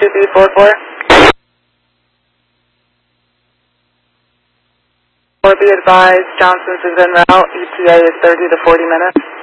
2B44. 4 be advised, Johnson's is en route. ETA is 30 to 40 minutes.